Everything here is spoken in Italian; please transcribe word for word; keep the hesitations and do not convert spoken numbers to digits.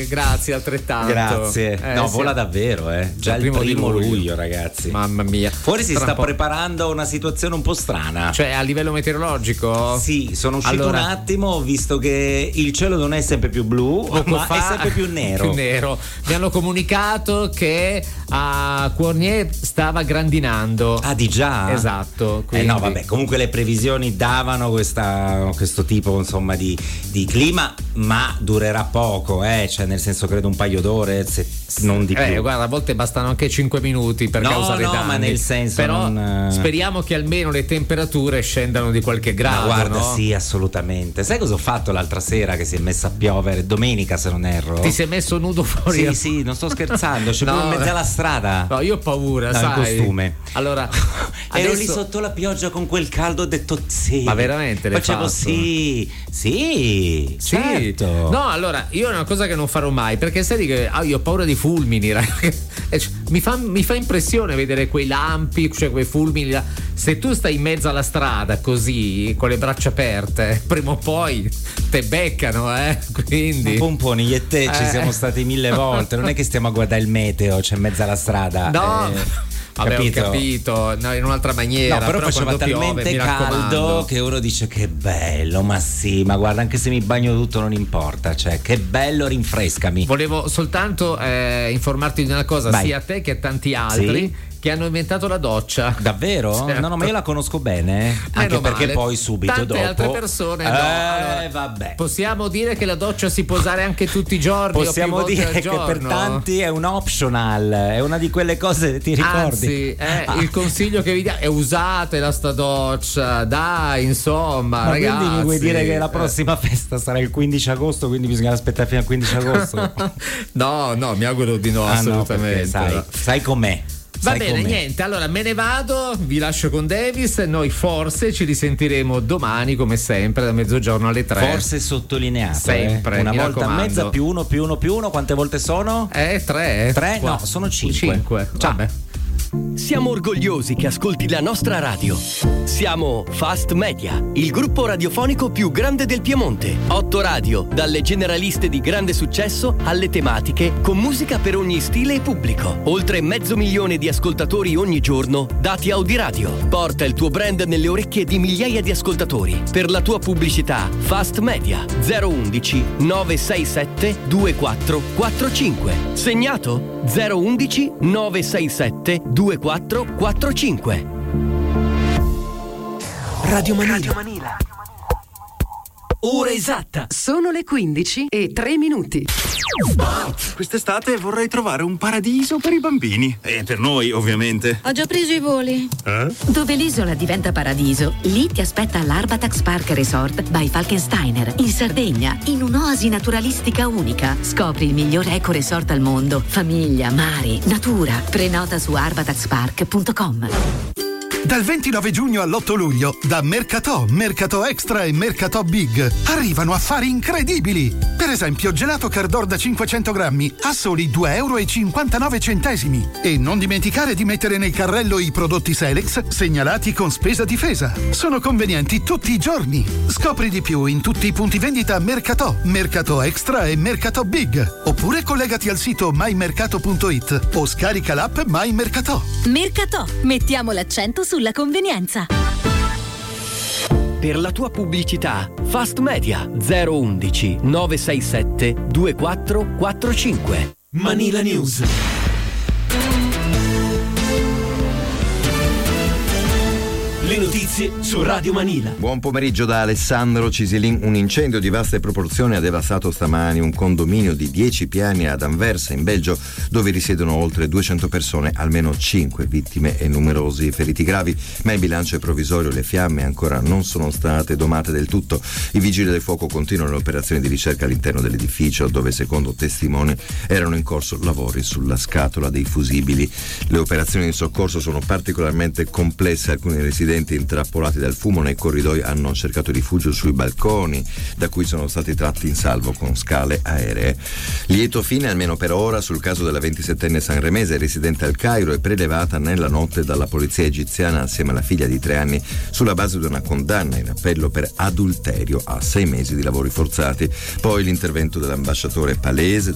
Grazie, altrettanto. Grazie. Eh, no, sì. vola davvero, eh. Già il primo, primo luglio. luglio, ragazzi. Mamma mia. Fuori si Tra sta un po'. preparando una situazione un po' strana. Cioè, a livello meteorologico? Sì, sono uscito allora, un attimo, ho visto che il cielo non è sempre più blu, ma fa, è sempre più nero. più nero. Mi hanno comunicato che a Cournier stava grandinando. Ah, di già? Esatto. Quindi... Eh no, vabbè, comunque le previsioni davano questa, questo tipo, insomma, di, di clima, ma durerà poco, eh, cioè nel senso credo un paio d'ore, se non di più. Eh, guarda, a volte bastano anche cinque minuti per no, causare no, danni. ma nel senso però non... speriamo che almeno le temperature scendano di qualche grado. Ma guarda, no? sì, assolutamente. Sai cosa ho fatto l'altra sera che si è messa a piovere? Domenica, se non erro. Ti sei messo nudo fuori? Sì, a... sì, non sto scherzando, c'è no, proprio in mezzo alla strada. No, io ho paura, no, sai. in costume. Allora, ero adesso... lì sotto la pioggia con quel caldo, ho detto sì. Ma veramente l'hai facevo fatto? sì, sì, sì. certo. No, allora, io è una cosa che non farò mai, perché sai che ah, io ho paura di fulmini, mi fa, mi fa impressione vedere quei lampi, cioè quei fulmini. Se tu stai in mezzo alla strada così, con le braccia aperte, prima o poi te beccano, eh? Quindi. Pomponi, io e te eh. ci siamo stati mille volte, non è che stiamo a guardare il meteo, c'è cioè in mezzo alla strada. No. Eh. Vabbè, capito? ho capito, no, in un'altra maniera. No, però, però faceva talmente piove, caldo che uno dice che bello, ma sì, ma guarda, anche se mi bagno tutto non importa, cioè che bello, rinfrescami. Volevo soltanto eh, informarti di una cosa, Vai. sia a te che a tanti altri. Sì? Che hanno inventato la doccia. Davvero? Certo. No, no, ma io la conosco bene. Anche Meno perché male. poi subito Tante dopo. altre persone. Eh, no. Allora, vabbè. Possiamo dire che la doccia si può usare anche tutti i giorni. Possiamo o più dire volte al che giorno. per tanti è un optional, è una di quelle cose, ti ricordi? Anzi, eh, ah. il consiglio che vi dà è usatela sta doccia, dai, insomma, ma ragazzi. Quindi mi vuoi dire che la prossima eh. festa sarà il quindici agosto, quindi bisogna aspettare fino al quindici agosto? no, no, mi auguro di no, ah, assolutamente. No, sai, sai com'è. Va Sai bene, com'è. niente, allora me ne vado, vi lascio con Davis, noi forse ci risentiremo domani come sempre da mezzogiorno alle tre. Forse sottolineato, sempre, eh? Una mi volta raccomando. e mezza più uno più uno più uno, quante volte sono? Eh, tre. Tre? Qua. No, sono cinque. Cinque, Ciao. vabbè. Siamo orgogliosi che ascolti la nostra radio. Siamo Fast Media, il gruppo radiofonico più grande del Piemonte. Otto radio, dalle generaliste di grande successo alle tematiche, con musica per ogni stile e pubblico. Oltre mezzo milione di ascoltatori ogni giorno, dati Audiradio. Porta il tuo brand nelle orecchie di migliaia di ascoltatori. Per la tua pubblicità, Fast Media zero undici nove sei sette due quattro quattro cinque. Segnato zero undici nove sei sette due quattro quattro cinque. Radio Manila. Radio Manila. Ora esatta. Sono le quindici e tre minuti. Quest'estate vorrei trovare un paradiso per i bambini. E per noi, ovviamente. Ho già preso i voli. Eh? Dove l'isola diventa paradiso, lì ti aspetta l'Arbatax Park Resort by Falkensteiner, in Sardegna, in un'oasi naturalistica unica. Scopri il miglior eco resort al mondo. Famiglia, mari, natura. Prenota su arbatax park punto com. Dal ventinove giugno all'otto luglio, da Mercatò, Mercatò Extra e Mercatò Big arrivano affari incredibili. Per esempio, gelato Cardor da cinquecento grammi a soli due euro e cinquantanove centesimi. E non dimenticare di mettere nel carrello i prodotti Selex segnalati con spesa difesa. Sono convenienti tutti i giorni. Scopri di più in tutti i punti vendita Mercatò, Mercatò Extra e Mercatò Big. Oppure collegati al sito my mercato punto it o scarica l'app My Mercatò. Mercatò, mettiamo l'accento sulla convenienza. Per la tua pubblicità, Fast Media zero undici nove sei sette due quattro quattro cinque. Manila News. Le notizie su Radio Manila. Buon pomeriggio da Alessandro Cisilin. Un incendio di vaste proporzioni ha devastato stamani un condominio di dieci piani ad Anversa, in Belgio, dove risiedono oltre duecento persone, almeno cinque vittime e numerosi feriti gravi, ma il bilancio è provvisorio, le fiamme ancora non sono state domate del tutto. I vigili del fuoco continuano le operazioni di ricerca all'interno dell'edificio, dove secondo testimoni erano in corso lavori sulla scatola dei fusibili. Le operazioni di soccorso sono particolarmente complesse, alcuni residenti intrappolati dal fumo nei corridoi hanno cercato rifugio sui balconi, da cui sono stati tratti in salvo con scale aeree. Lieto fine, almeno per ora, sul caso della ventisettenne sanremese residente al Cairo e prelevata nella notte dalla polizia egiziana assieme alla figlia di tre anni sulla base di una condanna in appello per adulterio a sei mesi di lavori forzati. Poi l'intervento dell'ambasciatore palese